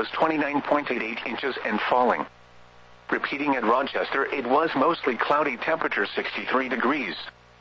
was 29.88 inches and falling. Repeating at Rochester, it was mostly cloudy, temperature 63 degrees.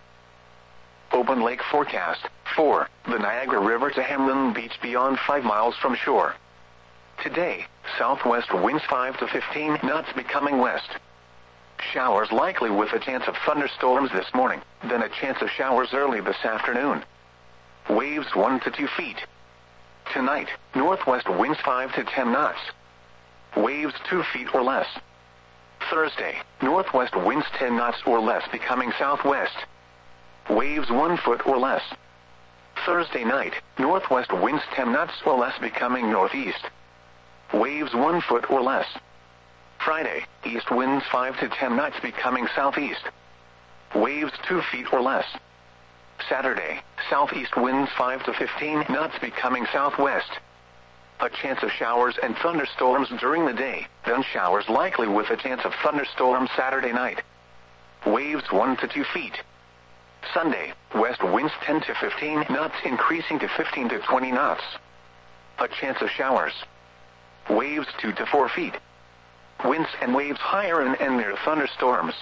Open lake forecast. 4. The Niagara River to Hamlin Beach beyond 5 miles from shore. Today, southwest winds 5 to 15 knots becoming west. Showers likely with a chance of thunderstorms this morning, then a chance of showers early this afternoon. Waves 1 to 2 feet. Tonight, northwest winds 5 to 10 knots. Waves 2 feet or less. Thursday, northwest winds 10 knots or less becoming southwest. Waves 1 foot or less. Thursday night, northwest winds 10 knots or less becoming northeast. Waves 1 foot or less. Friday, east winds 5 to 10 knots becoming southeast. Waves 2 feet or less. Saturday, southeast winds 5 to 15 knots becoming southwest. A chance of showers and thunderstorms during the day, then showers likely with a chance of thunderstorms Saturday night. Waves 1 to 2 feet. Sunday, west winds 10 to 15 knots increasing to 15 to 20 knots. A chance of showers. Waves 2 to 4 feet. Winds and waves higher and near thunderstorms.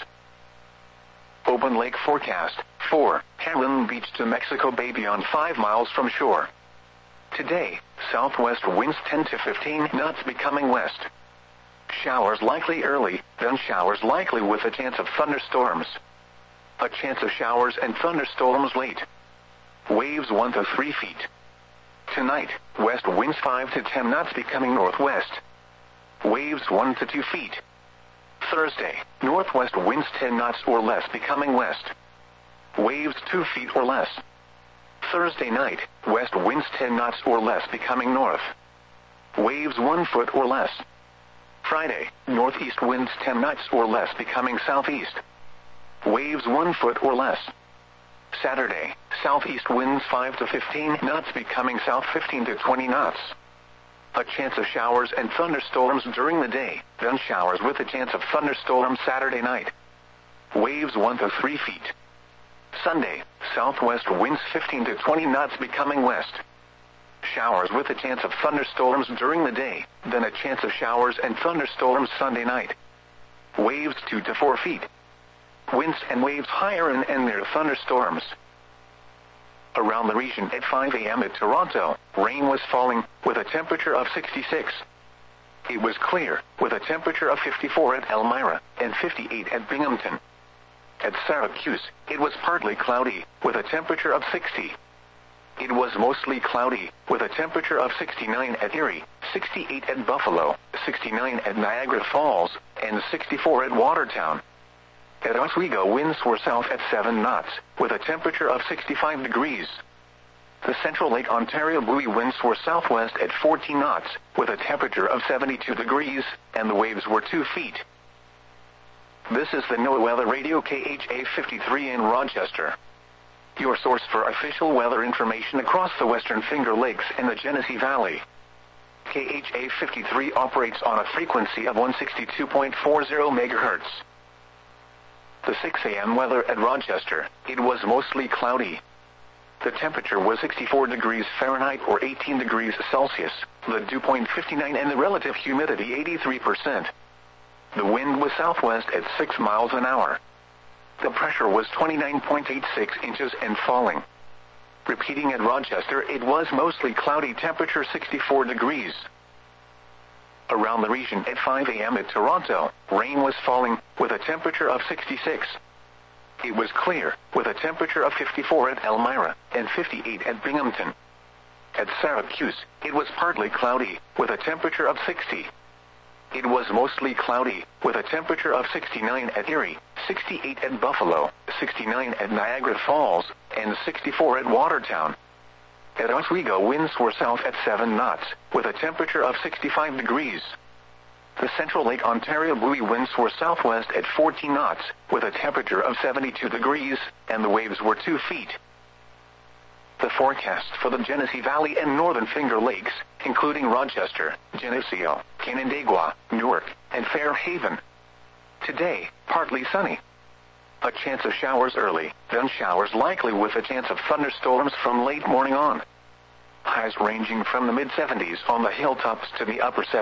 Open lake forecast. 4. Hamlin Beach to Mexico Bay beyond 5 miles from shore. Today, southwest winds 10 to 15 knots becoming west. Showers likely early, then showers likely with a chance of thunderstorms. A chance of showers and thunderstorms late. Waves 1 to 3 feet. Tonight, west winds 5 to 10 knots becoming northwest. Waves 1 to 2 feet. Thursday, northwest winds 10 knots or less becoming west. Waves 2 feet or less. Thursday night, west winds 10 knots or less becoming north. Waves 1 foot or less. Friday, northeast winds 10 knots or less becoming southeast. Waves 1 foot or less. Saturday, southeast winds 5 to 15 knots becoming south 15 to 20 knots. A chance of showers and thunderstorms during the day, then showers with a chance of thunderstorms Saturday night. Waves 1 to 3 feet. Sunday, southwest winds 15 to 20 knots becoming west. Showers with a chance of thunderstorms during the day, then a chance of showers and thunderstorms Sunday night. Waves 2 to 4 feet. Winds and waves higher and near thunderstorms. Around the region at 5 a.m. at Toronto, rain was falling, with a temperature of 66. It was clear, with a temperature of 54 at Elmira, and 58 at Binghamton. At Syracuse, it was partly cloudy, with a temperature of 60. It was mostly cloudy, with a temperature of 69 at Erie, 68 at Buffalo, 69 at Niagara Falls, and 64 at Watertown. At Oswego, winds were south at 7 knots, with a temperature of 65 degrees. The Central Lake Ontario buoy winds were southwest at 14 knots, with a temperature of 72 degrees, and the waves were 2 feet. This is the NOAA Weather Radio KHA 53 in Rochester. Your source for official weather information across the Western Finger Lakes and the Genesee Valley. KHA 53 operates on a frequency of 162.40 MHz. The 6 a.m. weather at Rochester, it was mostly cloudy. The temperature was 64 degrees Fahrenheit or 18 degrees Celsius, the dew point 59 and the relative humidity 83%. The wind was southwest at 6 miles an hour. The pressure was 29.86 inches and falling. Repeating at Rochester, it was mostly cloudy, temperature 64 degrees. Around the region at 5 a.m. at Toronto, rain was falling, with a temperature of 66. It was clear, with a temperature of 54 at Elmira, and 58 at Binghamton. At Syracuse, it was partly cloudy, with a temperature of 60. It was mostly cloudy, with a temperature of 69 at Erie, 68 at Buffalo, 69 at Niagara Falls, and 64 at Watertown. At Oswego, winds were south at 7 knots, with a temperature of 65 degrees. The Central Lake Ontario buoy winds were southwest at 14 knots, with a temperature of 72 degrees, and the waves were 2 feet. The forecast for the Genesee Valley and Northern Finger Lakes, including Rochester, Geneseo, Canandaigua, Newark, and Fairhaven. Today, partly sunny. A chance of showers early, then showers likely with a chance of thunderstorms from late morning on. Highs ranging from the mid-70s on the hilltops to the upper 70s.